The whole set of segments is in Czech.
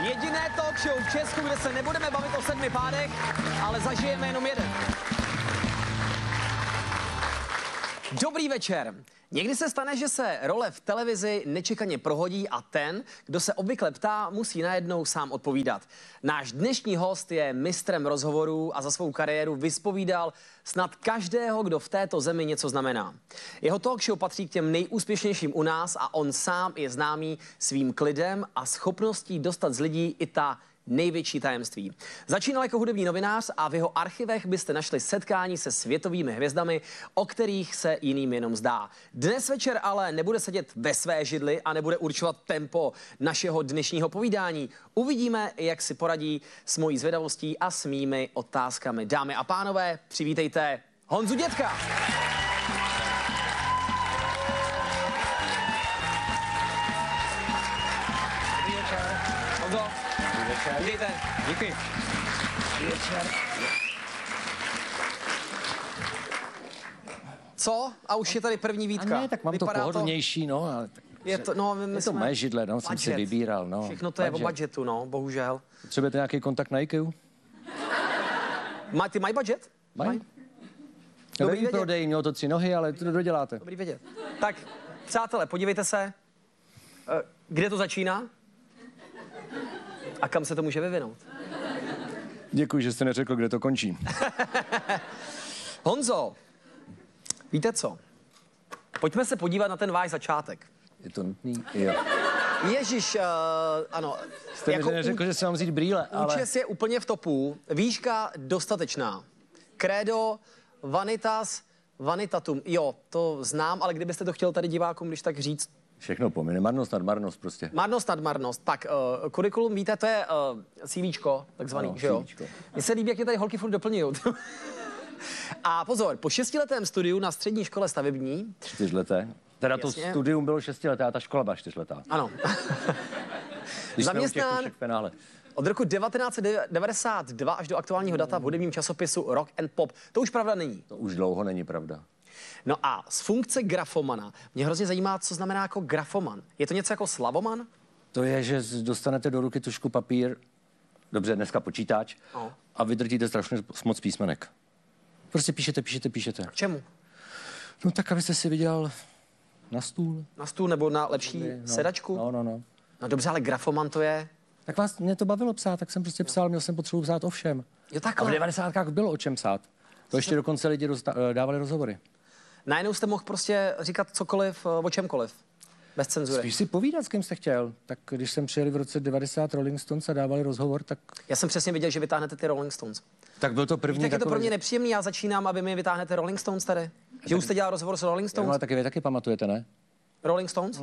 Jediné talk show v Česku, kde se nebudeme bavit o 7 pádech, ale zažijeme jenom jeden. Dobrý večer. Někdy se stane, že se role v televizi nečekaně prohodí a ten, kdo se obvykle ptá, musí najednou sám odpovídat. Náš dnešní host je mistrem rozhovorů a za svou kariéru vyspovídal snad každého, kdo v této zemi něco znamená. Jeho talk show patří k těm nejúspěšnějším u nás a on sám je známý svým klidem a schopností dostat z lidí i ta největší tajemství. Začínal jako hudební novinář a v jeho archivech byste našli setkání se světovými hvězdami, o kterých se jiným jenom zdá. Dnes večer ale nebude sedět ve své židli a nebude určovat tempo našeho dnešního povídání. Uvidíme, jak si poradí s mojí zvědavostí a s mými otázkami. Dámy a pánové, přivítejte Honzu Dětka. Honzo. Vítejte. Díky. Co? A už je tady první výtka. A ne, tak mám to pohodlnější, no. Ale tak je to, no, je to moje židle, no, jsem si vybíral, no. Všechno to je o budgetu, no, bohužel. Potřebujete nějaký kontakt na IKEA? Ty mají budget? Mají. Dobrý prodej, mělo to 3 nohy, ale to doděláte. Dobrý vědět. Tak, přátelé, podívejte se, kde to začíná a kam se to může vyvinout. Děkuji, že jste neřekl, kde to končí. Honzo, víte co? Pojďme se podívat na ten váš začátek. Je to nutný? Jo. Ježíš, ano. Jste jako mi neřekl, že si mám vzít brýle, ale... Účes je úplně v topu, výška dostatečná. Credo, vanitas, vanitatum. Jo, to znám, ale kdybyste to chtěl tady divákům, když tak říct. Všechno pomine, marnost nad marnost prostě. Marnost nad marnost. Tak, kurikulum, víte, to je CVčko, takzvaný, ano, že jo? CVčko. Mně se líbí, jak je tady holky furt doplňují. A pozor, po 6letém studiu na střední škole stavební... 4leté. Teda to studium bylo 6leté a ta škola byla 4letá. Ano. Zaměstnán od roku 1992 až do aktuálního data v hudebním časopisu Rock and Pop. To už pravda není. To už dlouho není pravda. No a z funkce grafomana mě hrozně zajímá, co znamená jako grafoman. Je to něco jako slavoman? To je, že dostanete do ruky tušku, papír, dobře, dneska počítač, a vydrtíte strašně moc písmenek. Prostě píšete. K čemu? No tak, abyste si viděl na stůl. Na stůl nebo na lepší sedačku? No. No dobře, ale grafoman to je... Tak mě to bavilo psát, tak jsem prostě psal, měl jsem potřebu psát o všem. Jo, takhle. A v 90kách bylo o čem psát. To ještě dokonce lidi dávali rozhovory. Najednou jste mohl prostě říkat cokoliv, o čemkoliv. Bez cenzury. Spíš si povídat, s kým jste chtěl. Tak když jsem přijeli v roce 90 Rolling Stones a dávali rozhovor, tak... Já jsem přesně viděl, že vytáhnete ty Rolling Stones. Tak byl to první. Tak je to pro mě nepříjemný, já začínám, aby mi vytáhnete Rolling Stones tady. Že už jste dělal rozhovor s Rolling Stones? No, ale taky vy taky pamatujete, ne? Rolling Stones?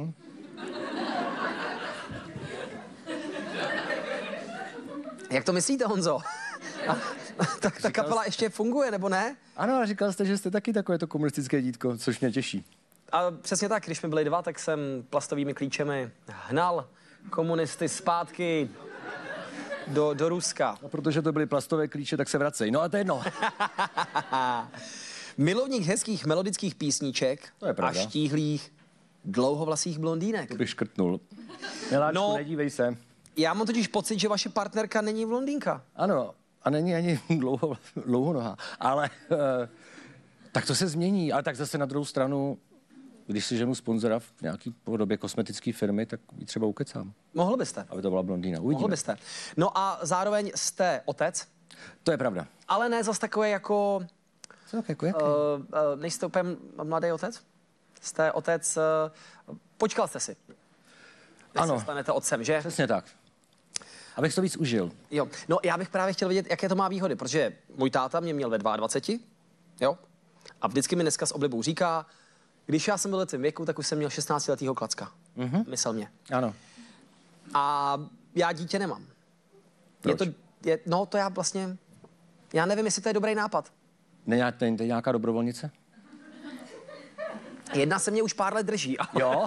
Jak to myslíte, Honzo? Tak ta kapela ještě funguje, nebo ne? Ano, ale říkal jste, že jste taky takové to komunistické dítko, což mě těší. A přesně tak, když jsme byli 2, tak jsem plastovými klíčemi hnal komunisty zpátky do Ruska. A protože to byly plastové klíče, tak se vracej. No a to je jedno. Milovník hezkých melodických písniček a štíhlých dlouhovlasých blondýnek. To bych škrtnul. Miláčku, nedívej se. Já mám totiž pocit, že vaše partnerka není blondýnka. Ano, a není ani dlouhonohá. Ale tak to se změní. Ale tak zase na druhou stranu, když si ženu sponzora v nějaký podobě kosmetické firmy, tak ji třeba ukecám. Mohl byste. Aby to byla blondýna. Uvidíme. Mohl byste. No a zároveň jste otec. To je pravda. Ale ne zas takové jako... Co jako jaký? Nejste úplně mladý otec? Jste otec... počkal jste si. Ano. Se stanete otcem, že? Přesně tak. Abych to víc užil. Jo. No já bych právě chtěl vědět, jaké to má výhody, protože můj táta mě měl ve 22, jo? A vždycky mi dneska s oblibou říká, když já jsem byl v tom věku, tak už jsem měl 16letýho klacka. Myslel mě. Ano. A já dítě nemám. Proč? To já vlastně... Já nevím, jestli to je dobrý nápad. Není nějaká dobrovolnice? Jedna se mě už pár let drží. Jo?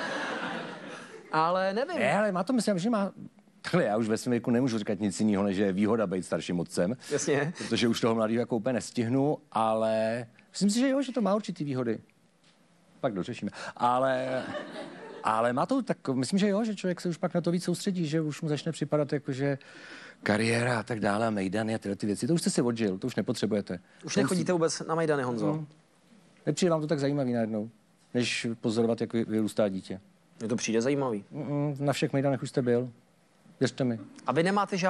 Ale nevím. Ne, ale má to, myslím, že má... Takhle, já už ve svém věku nemůžu říkat nic jiného, než je výhoda být starším otcem. Jasně. Protože už toho mladého jako úplně nestihnu, ale myslím si, že jo, že to má určitý výhody. Pak dořešíme. Ale Ale má to tak, myslím, že jo, že člověk se už pak na to víc soustředí, že už mu začne připadat jako, že kariéra a tak dále, mejdany a tyhle ty věci, to už jste si odžil, to už nepotřebujete. Už nechodíte vůbec na mejdany, Honzo? Nepřijde vám to tak zajímavý najednou, než pozorovat, jak vyrůstá dítě. Mně to přijde zajímavý. Na všech mejdanech už jste byl, věřte mi. A vy nemáte žádný